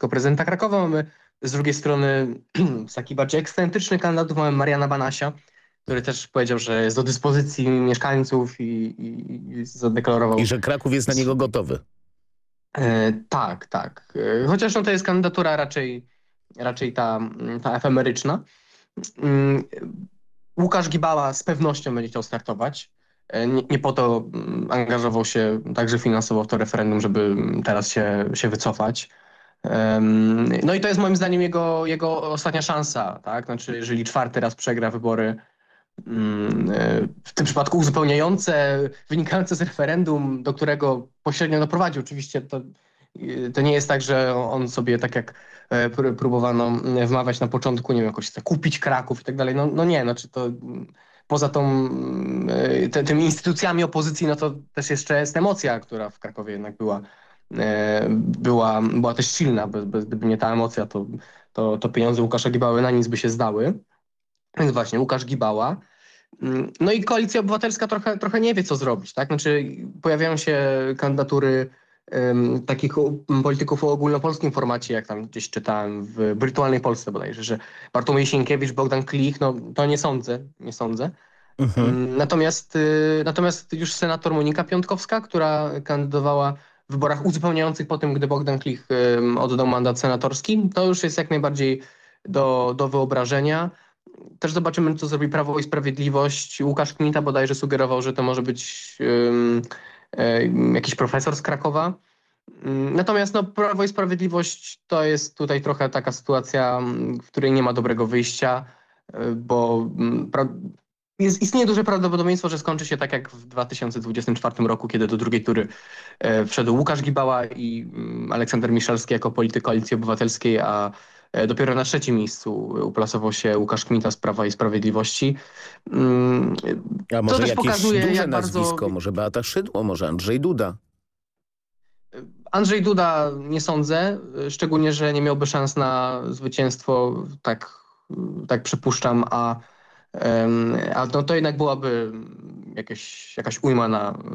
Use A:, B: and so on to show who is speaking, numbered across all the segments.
A: stanowisko prezydenta Krakowa. Mamy z drugiej strony z takich bardziej ekscentrycznych kandydatów mamy Mariana Banasia, który też powiedział, że jest do dyspozycji mieszkańców i zadeklarował.
B: I że Kraków jest na niego gotowy.
A: Tak, tak. Chociaż no, to jest kandydatura raczej ta efemeryczna. Łukasz Gibała z pewnością będzie chciał startować. Nie po to angażował się także finansowo w to referendum, żeby teraz się wycofać. No i to jest moim zdaniem jego ostatnia szansa, tak? Znaczy, jeżeli 4. raz przegra wybory, w tym przypadku uzupełniające, wynikające z referendum, do którego pośrednio doprowadził. Oczywiście to nie jest tak, że on sobie, tak jak próbowano wmawiać na początku, nie wiem, jakoś chce kupić Kraków i tak dalej. No nie, znaczy to poza tymi instytucjami opozycji, no to też jeszcze jest emocja, która w Krakowie jednak była też silna. Gdyby nie ta emocja, to pieniądze Łukasza Gibały na nic by się zdały. Więc właśnie Łukasz Gibała. No i Koalicja Obywatelska trochę nie wie, co zrobić, tak? Znaczy pojawiają się kandydatury takich polityków o ogólnopolskim formacie, jak tam gdzieś czytałem w Wirtualnej Polsce bodajże, że Bartłomiej Sienkiewicz, Bogdan Klich, no to nie sądzę. Natomiast już senator Monika Piątkowska, która kandydowała w wyborach uzupełniających po tym, gdy Bogdan Klich oddał mandat senatorski, to już jest jak najbardziej do wyobrażenia. Też zobaczymy, co zrobi Prawo i Sprawiedliwość. Łukasz Kmita bodajże sugerował, że to może być jakiś profesor z Krakowa. Natomiast no, Prawo i Sprawiedliwość to jest tutaj trochę taka sytuacja, w której nie ma dobrego wyjścia, bo istnieje duże prawdopodobieństwo, że skończy się tak jak w 2024 roku, kiedy do drugiej tury wszedł Łukasz Gibała i Aleksander Miszalski jako polityk Koalicji Obywatelskiej, a dopiero na 3. miejscu uplasował się Łukasz Kmita z Prawa i Sprawiedliwości.
B: A może
A: to też
B: jakieś
A: pokazuje,
B: duże
A: jak
B: nazwisko,
A: bardzo...
B: może Beata Szydło, może Andrzej Duda.
A: Andrzej Duda nie sądzę, szczególnie, że nie miałby szans na zwycięstwo, tak przypuszczam, a no to jednak byłaby jakaś ujma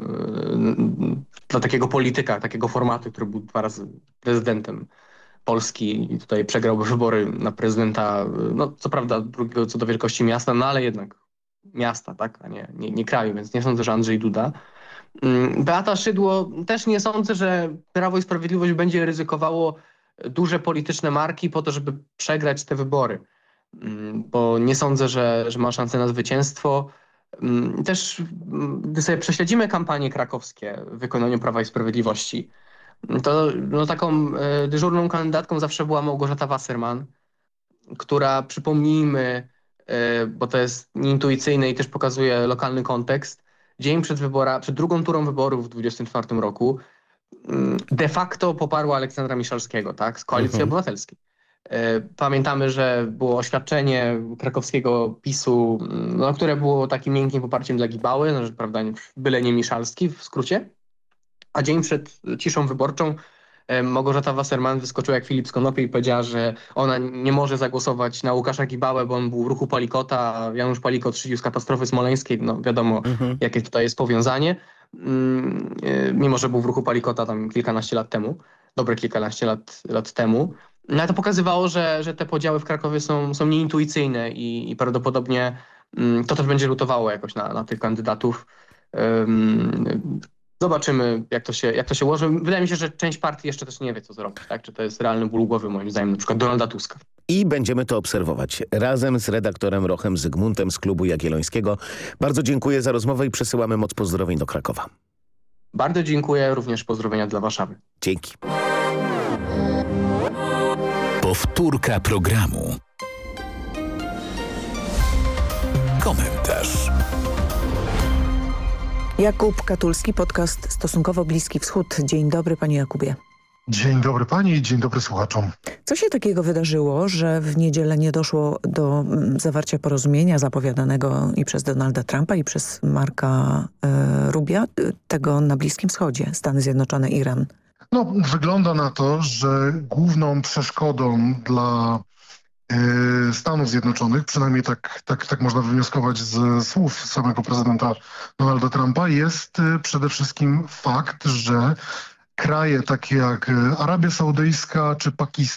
A: dla takiego polityka, takiego formatu, który był 2 razy prezydentem Polski i tutaj przegrałby wybory na prezydenta, no co prawda drugiego co do wielkości miasta, no ale jednak miasta, tak, a nie kraju, więc nie sądzę, że Andrzej Duda. Beata Szydło też nie sądzę, że Prawo i Sprawiedliwość będzie ryzykowało duże polityczne marki po to, żeby przegrać te wybory, bo nie sądzę, że ma szansę na zwycięstwo. Też gdy sobie prześledzimy kampanie krakowskie w wykonaniu Prawa i Sprawiedliwości, to no, taką dyżurną kandydatką zawsze była Małgorzata Wasserman, która, przypomnijmy, bo to jest nieintuicyjne i też pokazuje lokalny kontekst, dzień przed drugą turą wyborów w 2024 roku de facto poparła Aleksandra Miszalskiego, tak, z Koalicji Obywatelskiej. Pamiętamy, że było oświadczenie krakowskiego PiS-u, no, które było takim miękkim poparciem dla Gibały, no, że, prawda, byle nie Miszalski w skrócie. A dzień przed ciszą wyborczą Małgorzata Wasserman wyskoczyła jak Filip z Konopy i powiedziała, że ona nie może zagłosować na Łukasza Gibałę, bo on był w ruchu Palikota, a Janusz Palikot szydził z katastrofy smoleńskiej. No wiadomo, jakie tutaj jest powiązanie. Mimo że był w ruchu Palikota tam kilkanaście lat temu, dobre kilkanaście lat temu. No ale to pokazywało, że te podziały w Krakowie są nieintuicyjne i prawdopodobnie to też będzie lutowało jakoś na tych kandydatów. Zobaczymy, jak to się ułoży. Wydaje mi się, że część partii jeszcze też nie wie, co zrobić. Tak? Czy to jest realny ból głowy, moim zdaniem, na przykład Donalda Tuska.
B: I będziemy to obserwować razem z redaktorem Rochem Zygmuntem z Klubu Jagiellońskiego. Bardzo dziękuję za rozmowę i przesyłamy moc pozdrowień do Krakowa.
A: Bardzo dziękuję, również pozdrowienia dla Warszawy.
B: Dzięki.
C: Powtórka programu. Komentarz.
D: Jakub Katulski, podcast Stosunkowo Bliski Wschód. Dzień dobry, panie Jakubie.
E: Dzień dobry pani i dzień dobry słuchaczom.
D: Co się takiego wydarzyło, że w niedzielę nie doszło do zawarcia porozumienia zapowiadanego i przez Donalda Trumpa, i przez Marka Rubia, tego na Bliskim Wschodzie, Stany Zjednoczone, Iran?
E: No, wygląda na to, że główną przeszkodą dla Stanów Zjednoczonych, przynajmniej tak można wywnioskować z słów samego prezydenta Donalda Trumpa, jest przede wszystkim fakt, że kraje takie jak Arabia Saudyjska czy Pakistan